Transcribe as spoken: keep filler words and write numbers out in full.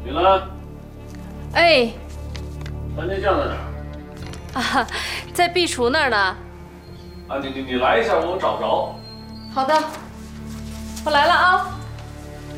雨兰， 哎， 番茄酱在哪儿？ 啊，在壁橱那儿呢。 啊，你你你来一下，我找不着。 好的，我来了啊。